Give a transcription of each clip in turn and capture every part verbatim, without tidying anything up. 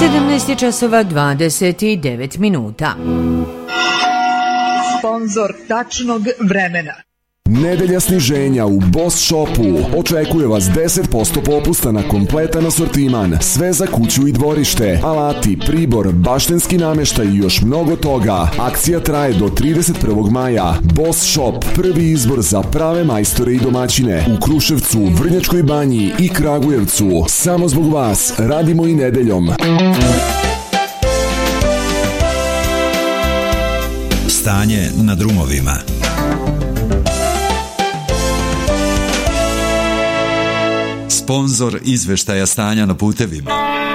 sedamnaest časova dvadeset devet minuta. Sponzor tačnog vremena. Nedelja sniženja u Boss Shopu. Očekuje vas deset posto popusta na kompletan asortiman. Sve za kuću i dvorište. Alati, pribor, baštenski nameštaj i još mnogo toga. Akcija traje do trideset prvog maja. Boss Shop. Prvi izbor za prave majstore i domaćine. U Kruševcu, Vrnjačkoj banji i Kragujevcu. Samo zbog vas radimo i nedeljom. Stanje na drumovima. Sponzor izveštaja stanja na putevima.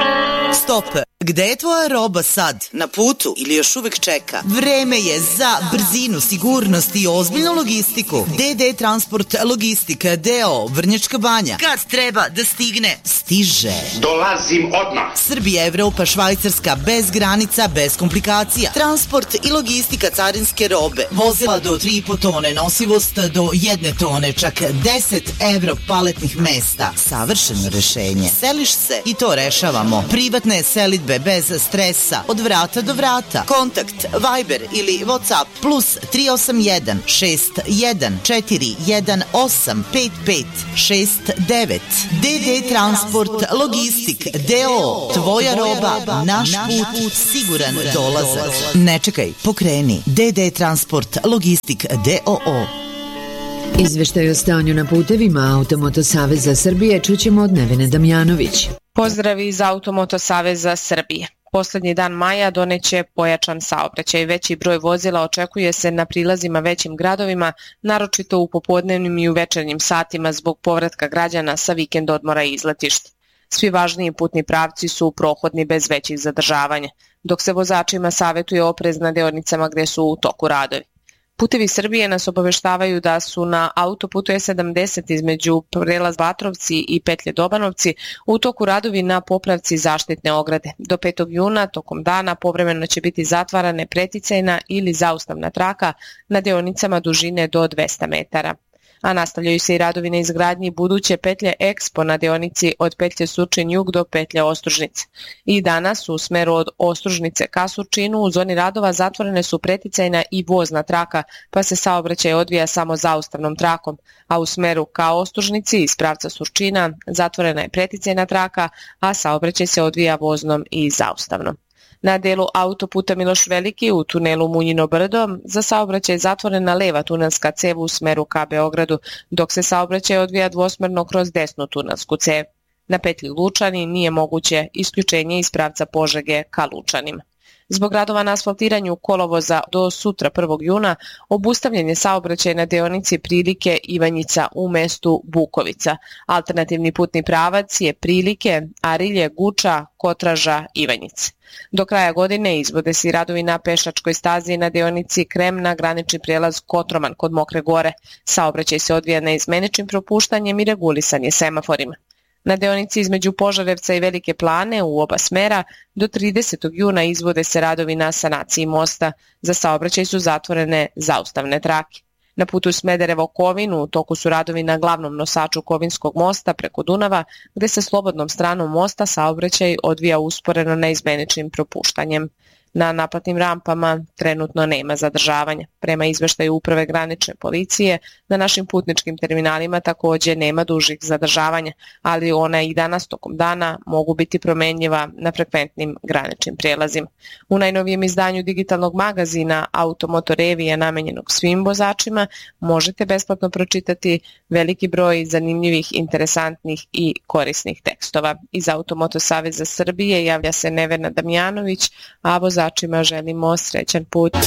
Stop! Gde je tvoja roba sad? Na putu ili još uvek čeka? Vreme je za brzinu, sigurnost i ozbiljnu logistiku. D D Transport Logistika D O O Vrnjačka banja. Kad treba da stigne, stiže. Dolazim odmah. Srbija, Evropa, Švajcarska, bez granica, bez komplikacija. Transport i logistika carinske robe. Vozila do tri i po tone, nosivost do jedne tone, čak deset evro paletnih mesta. Savršeno rešenje. Seliš se i to rešavamo. Privatne selidbe bez stresa, od vrata do vrata. Kontakt Viber ili WhatsApp plus tri osam jedan šest jedan četiri jedan osam pet pet šest devet. D D Transport Logistik D O O. Tvoja roba, naš put, siguran dolazak. Ne čekaj, pokreni. D D Transport Logistik D O O. Izveštaj o stanju na putevima Automoto Saveza Srbije čućemo od Nevene Damjanović. Pozdrav iz Automoto Saveza Srbije. Poslednji dan maja doneće pojačan saobraćaj. Veći broj vozila očekuje se na prilazima većim gradovima, naročito u popodnevnim i u večernjim satima zbog povratka građana sa vikend odmora i izletišta. Svi važniji putni pravci su prohodni bez većih zadržavanja, dok se vozačima savetuje oprez na deonicama gde su u toku radovi. Putevi Srbije nas obaveštavaju da su na autoputu E sedamdeset između prelaz Batrovci i petlje Dobanovci u toku radovi na popravci zaštitne ograde. Do petog juna tokom dana povremeno će biti zatvarane preticajna ili zaustavna traka na deonicama dužine do dvesta metara. A nastavljaju se i radovi na izgradnji buduće petlje Expo na deonici od petlje Surčin jug do petlje Ostružnice. I danas u smeru od Ostružnice ka Surčinu u zoni radova zatvorene su preticajna i vozna traka, pa se saobraćaj odvija samo zaustavnom trakom, a u smeru ka Ostružnici iz pravca Surčina zatvorena je preticajna traka, a saobraćaj se odvija voznom i zaustavnom. Na delu autoputa Miloš Veliki u tunelu Munjino brdo za saobraćaj je zatvorena leva tunelska cev u smeru ka Beogradu, dok se saobraćaj odvija dvosmerno kroz desnu tunelsku cev. Na petlji Lučani nije moguće isključenje iz pravca Požege ka Lučanima. Zbog radova na asfaltiranju kolovoza do sutra prvog juna obustavljen je saobraćaj na deonici Prilike Ivanjica u mestu Bukovica. Alternativni putni pravac je Prilike, Arilje, Guča, Kotraža, Ivanjice. Do kraja godine izvode se i radovi na pešačkoj stazi na deonici Kremna, granični prijelaz Kotroman kod Mokre Gore. Saobraćaj se odvija neizmeničnim propuštanjem i regulisanje semaforima. Na deonici između Požarevca i Velike Plane u oba smera do tridesetog juna izvode se radovi na sanaciji mosta. Za saobraćaj su zatvorene zaustavne trake. Na putu Smederevo-Kovin u toku su radovi na glavnom nosaču Kovinskog mosta preko Dunava, gde se slobodnom stranom mosta saobraćaj odvija usporeno neizmeničnim propuštanjem. Na naplatnim rampama trenutno nema zadržavanja. Prema izveštaju Uprave granične policije, na našim putničkim terminalima takođe nema dužih zadržavanja, ali ona i danas tokom dana mogu biti promenljiva na frekventnim graničnim prijelazima. U najnovijem izdanju digitalnog magazina Automoto Revija namenjenog svim vozačima možete besplatno pročitati veliki broj zanimljivih, interesantnih i korisnih tekstova. Iz Automoto Saveza Srbije javlja se Nevena Damjanović, a vozačima želimo srećan put.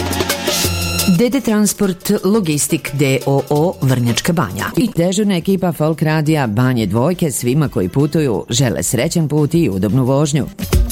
D D Transport Logistik D O O Vrnjačka banja i dežurna ekipa Folk radija Banje dvojke svima koji putuju žele srećan put i udobnu vožnju.